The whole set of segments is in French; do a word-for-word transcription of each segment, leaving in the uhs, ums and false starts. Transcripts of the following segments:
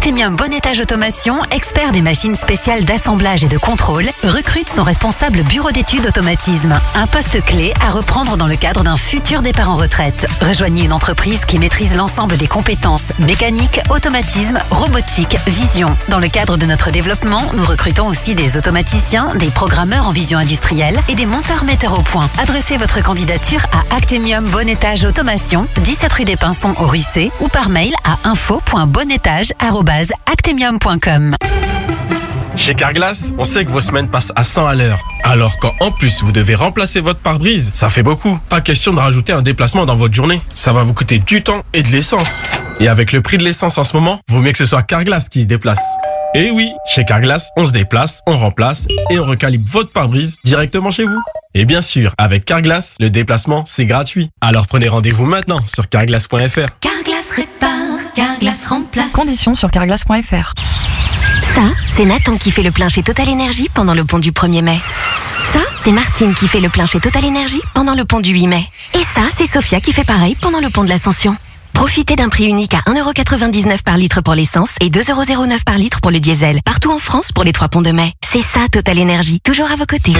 Actemium Bonnettage Automation, expert des machines spéciales d'assemblage et de contrôle, recrute son responsable bureau d'études automatisme. Un poste clé à reprendre dans le cadre d'un futur départ en retraite. Rejoignez une entreprise qui maîtrise l'ensemble des compétences mécanique, automatisme, robotique, vision. Dans le cadre de notre développement, nous recrutons aussi des automaticiens, des programmeurs en vision industrielle et des monteurs metteurs au point. Adressez votre candidature à Actemium Bonnettage Automation, dix-sept rue des Pinsons au Russé ou par mail à info point bonnettage arobase actemium point com. Chez Carglass, on sait que vos semaines passent à cent à l'heure. Alors quand en plus vous devez remplacer votre pare-brise, ça fait beaucoup. Pas question de rajouter un déplacement dans votre journée. Ça va vous coûter du temps et de l'essence. Et avec le prix de l'essence en ce moment, vaut mieux que ce soit Carglass qui se déplace. Et oui, chez Carglass, on se déplace, on remplace et on recalibre votre pare-brise directement chez vous. Et bien sûr, avec Carglass, le déplacement, c'est gratuit. Alors prenez rendez-vous maintenant sur carglass point f r. Carglass répare, Carglass remplace. Conditions sur carglass point f r. Ça, c'est Nathan qui fait le plein chez Total Energy pendant le pont du premier mai. Ça, c'est Martine qui fait le plein chez Total Energy pendant le pont du huit mai. Et ça, c'est Sophia qui fait pareil pendant le pont de l'Ascension. Profitez d'un prix unique à un euro quatre-vingt-dix-neuf par litre pour l'essence et deux euros zéro neuf par litre pour le diesel. Partout en France pour les trois ponts de mai. C'est ça Total Energy, toujours à vos côtés.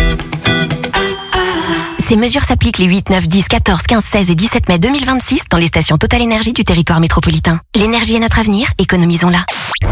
Ces mesures s'appliquent les huit, neuf, dix, quatorze, quinze, seize et dix-sept mai deux mille vingt-six dans les stations Total Energy du territoire métropolitain. L'énergie est notre avenir, économisons-la.